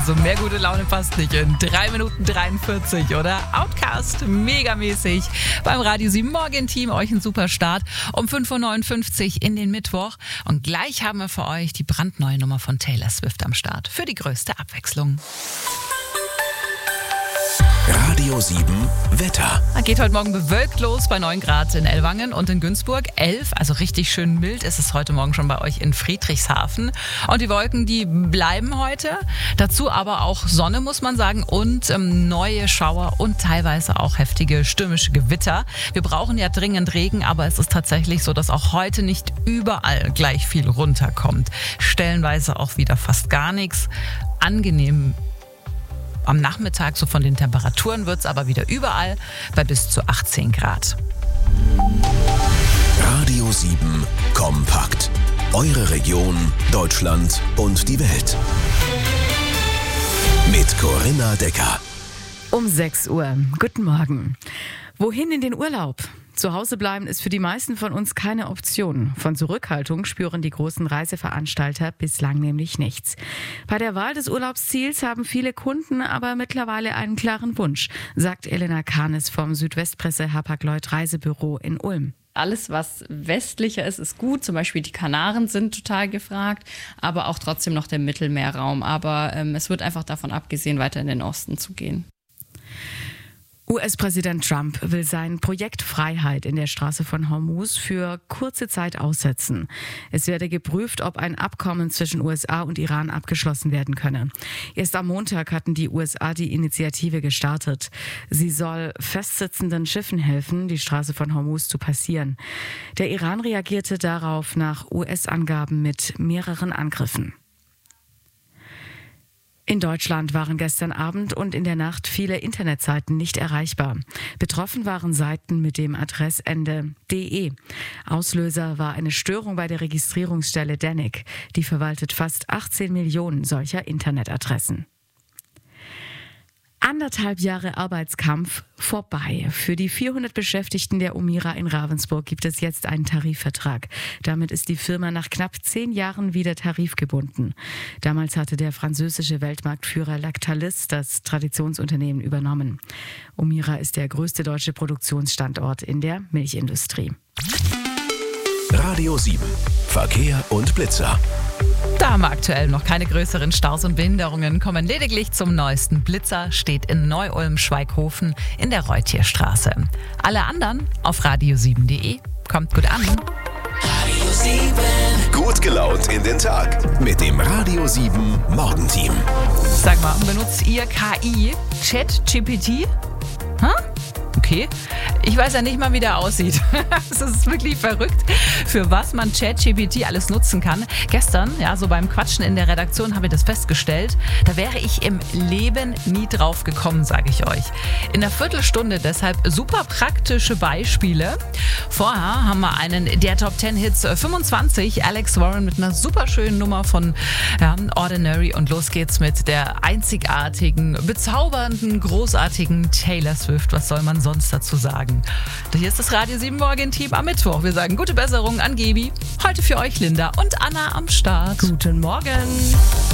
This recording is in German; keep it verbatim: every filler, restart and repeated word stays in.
Also mehr gute Laune passt nicht in drei Minuten dreiundvierzig, oder? Outcast, megamäßig beim Radio sieben Morgen-Team. Euch ein super Start um fünf Uhr neunundfünfzig in den Mittwoch. Und gleich haben wir für euch die brandneue Nummer von Taylor Swift am Start. Für die größte Abwechslung. Radio sieben Wetter. Geht heute Morgen bewölkt los bei neun Grad in Ellwangen und in Günzburg. elf, also richtig schön mild ist es heute Morgen schon bei euch in Friedrichshafen. Und die Wolken, die bleiben heute. Dazu aber auch Sonne, muss man sagen, und ähm, neue Schauer und teilweise auch heftige stürmische Gewitter. Wir brauchen ja dringend Regen, aber es ist tatsächlich so, dass auch heute nicht überall gleich viel runterkommt. Stellenweise auch wieder fast gar nichts. Angenehm am Nachmittag, so von den Temperaturen, wird es aber wieder überall bei bis zu achtzehn Grad. Radio sieben kompakt. Eure Region, Deutschland und die Welt. Mit Corinna Decker. Um sechs Uhr. Guten Morgen. Wohin in den Urlaub? Zu Hause bleiben ist für die meisten von uns keine Option. Von Zurückhaltung spüren die großen Reiseveranstalter bislang nämlich nichts. Bei der Wahl des Urlaubsziels haben viele Kunden aber mittlerweile einen klaren Wunsch, sagt Elena Kahnes vom Südwestpresse Hapag-Lloyd Reisebüro in Ulm. Alles, was westlicher ist, ist gut. Zum Beispiel die Kanaren sind total gefragt, aber auch trotzdem noch der Mittelmeerraum. Aber ähm, es wird einfach davon abgesehen, weiter in den Osten zu gehen. U S-Präsident Trump will sein Projekt Freiheit in der Straße von Hormuz für kurze Zeit aussetzen. Es werde geprüft, ob ein Abkommen zwischen U S A und Iran abgeschlossen werden könne. Erst am Montag hatten die U S A die Initiative gestartet. Sie soll festsitzenden Schiffen helfen, die Straße von Hormuz zu passieren. Der Iran reagierte darauf nach U S-Angaben mit mehreren Angriffen. In Deutschland waren gestern Abend und in der Nacht viele Internetseiten nicht erreichbar. Betroffen waren Seiten mit dem Adressende .de. Auslöser war eine Störung bei der Registrierungsstelle D A N I C. Die verwaltet fast achtzehn Millionen solcher Internetadressen. Anderthalb Jahre Arbeitskampf vorbei. Für die vierhundert Beschäftigten der Omira in Ravensburg gibt es jetzt einen Tarifvertrag. Damit ist die Firma nach knapp zehn Jahren wieder tarifgebunden. Damals hatte der französische Weltmarktführer Lactalis das Traditionsunternehmen übernommen. Omira ist der größte deutsche Produktionsstandort in der Milchindustrie. Radio sieben Verkehr und Blitzer. Da haben wir aktuell noch keine größeren Staus und Behinderungen, kommen lediglich zum neuesten Blitzer, steht in Neu-Ulm-Schweighofen in der Reutierstraße. Alle anderen auf radio sieben punkt de. Kommt gut an. Radio sieben. Gut gelaunt in den Tag mit dem Radio sieben Morgenteam. Sag mal, benutzt ihr K I, ChatGPT? Hä? Okay. Ich weiß ja nicht mal, wie der aussieht. Das ist wirklich verrückt, für was man ChatGPT alles nutzen kann. Gestern, ja, so beim Quatschen in der Redaktion habe ich das festgestellt. Da wäre ich im Leben nie drauf gekommen, sage ich euch. In einer Viertelstunde deshalb super praktische Beispiele. Vorher haben wir einen der Top zehn Hits fünfundzwanzig, Alex Warren mit einer super schönen Nummer von ja, Ordinary. Und los geht's mit der einzigartigen, bezaubernden, großartigen Taylor Swift. Was soll man sonst dazu sagen? Hier ist das Radio sieben Morgen-Team am Mittwoch. Wir sagen gute Besserung an Gebi. Heute für euch Linda und Anna am Start. Guten Morgen.